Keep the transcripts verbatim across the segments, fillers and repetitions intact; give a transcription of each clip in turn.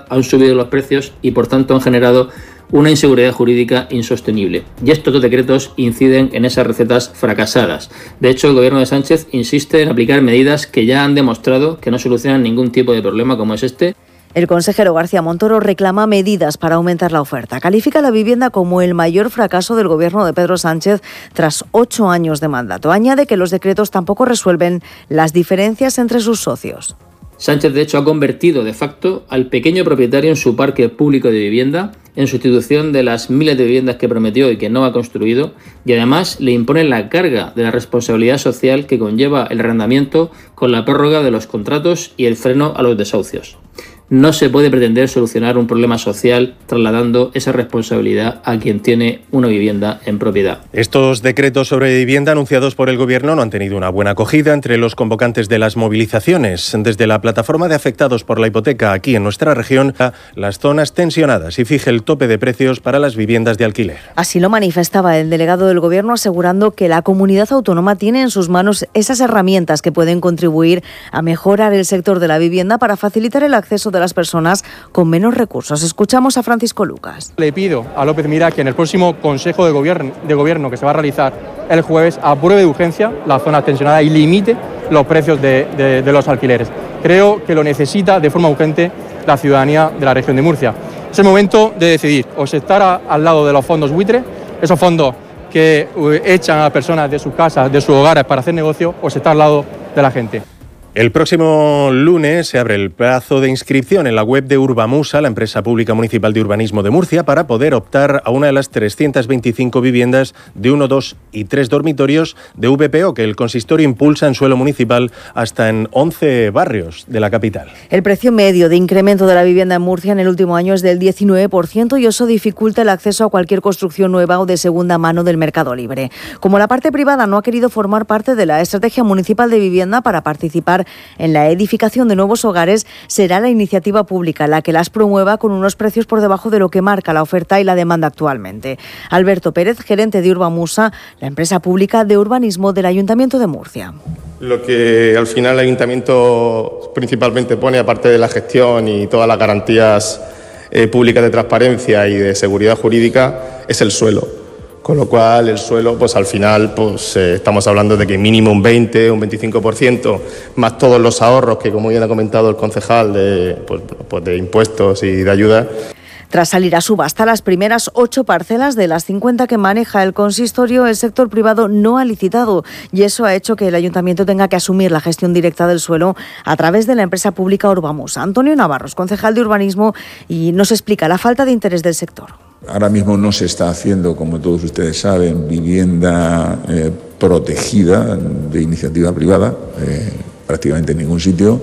han subido los precios y por tanto han generado una inseguridad jurídica insostenible. Y estos dos decretos inciden en esas recetas fracasadas. De hecho, el gobierno de Sánchez insiste en aplicar medidas que ya han demostrado que no solucionan ningún tipo de problema como es este. El consejero García Montoro reclama medidas para aumentar la oferta. Califica la vivienda como el mayor fracaso del gobierno de Pedro Sánchez tras ocho años de mandato. Añade que los decretos tampoco resuelven las diferencias entre sus socios. Sánchez, de hecho, ha convertido de facto al pequeño propietario en su parque público de vivienda, en sustitución de las miles de viviendas que prometió y que no ha construido, y además le impone la carga de la responsabilidad social que conlleva el arrendamiento con la prórroga de los contratos y el freno a los desahucios. No se puede pretender solucionar un problema social trasladando esa responsabilidad a quien tiene una vivienda en propiedad. Estos decretos sobre vivienda anunciados por el Gobierno no han tenido una buena acogida entre los convocantes de las movilizaciones. Desde la plataforma de afectados por la hipoteca aquí en nuestra región, las zonas tensionadas y fije el tope de precios para las viviendas de alquiler. Así lo manifestaba el delegado del Gobierno, asegurando que la comunidad autónoma tiene en sus manos esas herramientas que pueden contribuir a mejorar el sector de la vivienda para facilitar el acceso de de las personas con menos recursos. Escuchamos a Francisco Lucas. Le pido a López Miras que en el próximo Consejo de Gobierno, de Gobierno que se va a realizar el jueves apruebe de urgencia las zonas tensionadas y limite los precios de, de, de los alquileres. Creo que lo necesita de forma urgente la ciudadanía de la región de Murcia. Es el momento de decidir o se estar a, al lado de los fondos buitre, esos fondos que uh, echan a personas de sus casas, de sus hogares para hacer negocio, o se está al lado de la gente. El próximo lunes se abre el plazo de inscripción en la web de Urbamusa, la empresa pública municipal de urbanismo de Murcia, para poder optar a una de las trescientas veinticinco viviendas de uno, dos y tres dormitorios de V P O que el consistorio impulsa en suelo municipal hasta en once barrios de la capital. El precio medio de incremento de la vivienda en Murcia en el último año es del diecinueve por ciento y eso dificulta el acceso a cualquier construcción nueva o de segunda mano del mercado libre. Como la parte privada no ha querido formar parte de la estrategia municipal de vivienda para participar en la edificación de nuevos hogares, será la iniciativa pública la que las promueva con unos precios por debajo de lo que marca la oferta y la demanda actualmente. Alberto Pérez, gerente de Urbamusa, la empresa pública de urbanismo del Ayuntamiento de Murcia. Lo que al final el Ayuntamiento principalmente pone, aparte de la gestión y todas las garantías eh, públicas de transparencia y de seguridad jurídica, es el suelo. Con lo cual el suelo, pues al final pues eh, estamos hablando de que mínimo un veinte, un veinticinco por ciento, más todos los ahorros que, como bien ha comentado el concejal, de, pues, pues de impuestos y de ayuda. Tras salir a subasta las primeras ocho parcelas de las cincuenta que maneja el consistorio, el sector privado no ha licitado y eso ha hecho que el ayuntamiento tenga que asumir la gestión directa del suelo a través de la empresa pública Urbamusa. Antonio Navarros, concejal de urbanismo, y nos explica la falta de interés del sector. Ahora mismo no se está haciendo, como todos ustedes saben, vivienda eh, protegida de iniciativa privada, eh, prácticamente en ningún sitio.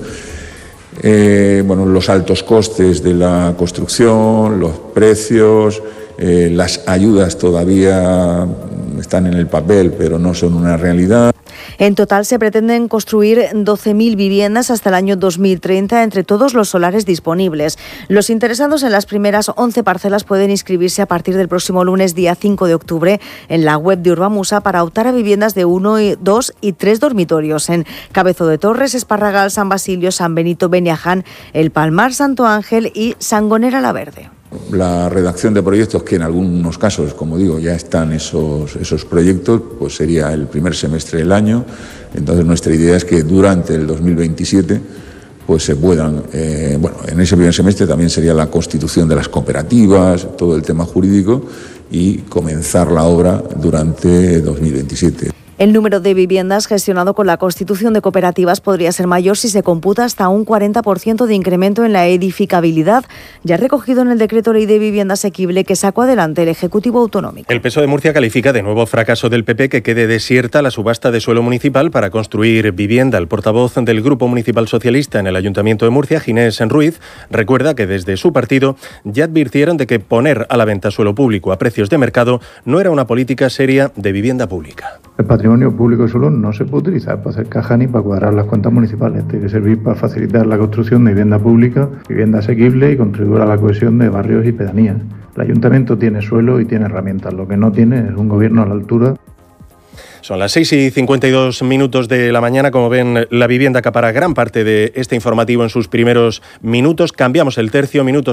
Eh, bueno, los altos costes de la construcción, los precios, eh, las ayudas todavía están en el papel, pero no son una realidad. En total se pretenden construir doce mil viviendas hasta el año dos mil treinta entre todos los solares disponibles. Los interesados en las primeras once parcelas pueden inscribirse a partir del próximo lunes, día cinco de octubre, en la web de Urbamusa para optar a viviendas de uno, dos y tres dormitorios en Cabezo de Torres, Esparragal, San Basilio, San Benito, Beniaján, El Palmar, Santo Ángel y Sangonera la Verde. La redacción de proyectos, que en algunos casos, como digo, ya están esos, esos proyectos, pues sería el primer semestre del año. Entonces nuestra idea es que durante el dos mil veintisiete pues se puedan, eh, bueno, en ese primer semestre también sería la constitución de las cooperativas, todo el tema jurídico, y comenzar la obra durante dos mil veintisiete. El número de viviendas gestionado con la constitución de cooperativas podría ser mayor si se computa hasta un cuarenta por ciento de incremento en la edificabilidad, ya recogido en el decreto ley de vivienda asequible que sacó adelante el Ejecutivo Autonómico. El P S O E de Murcia califica de nuevo fracaso del P P que quede desierta la subasta de suelo municipal para construir vivienda. El portavoz del Grupo Municipal Socialista en el Ayuntamiento de Murcia, Ginés Ruiz, recuerda que desde su partido ya advirtieron de que poner a la venta suelo público a precios de mercado no era una política seria de vivienda pública. El patrimonio público solo no se puede utilizar para hacer caja ni para cuadrar las cuentas municipales. Tiene que servir para facilitar la construcción de vivienda pública, vivienda asequible y contribuir a la cohesión de barrios y pedanías. El ayuntamiento tiene suelo y tiene herramientas. Lo que no tiene es un gobierno a la altura. Son las seis y cincuenta y dos minutos de la mañana. Como ven, la vivienda acapara gran parte de este informativo en sus primeros minutos. Cambiamos el tercio, minutos